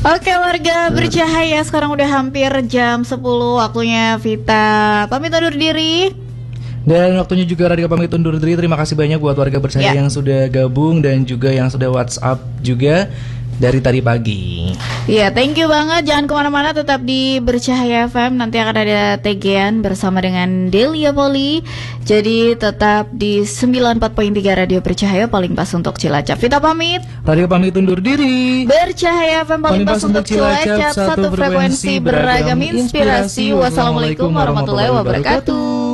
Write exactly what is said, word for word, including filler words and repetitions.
Oke warga bercahaya, sekarang udah hampir jam sepuluh, waktunya Vita pamit undur diri. Dan waktunya juga Radika pamit undur diri. Terima kasih banyak buat warga bercahaya yeah. yang sudah gabung dan juga yang sudah WhatsApp juga dari tadi pagi. Iya, yeah, thank you banget. Jangan kemana-mana, tetap di Bercahaya F M. Nanti akan ada T G-an bersama dengan Delia Poli. Jadi tetap di sembilan puluh empat koma tiga Radio Bercahaya, paling pas untuk Cilacap. Vita pamit. Radika pamit undur diri. Bercahaya F M paling, paling pas, pas untuk Cilacap. Satu frekuensi beragam inspirasi. Wassalamualaikum warahmatullahi wabarakatuh.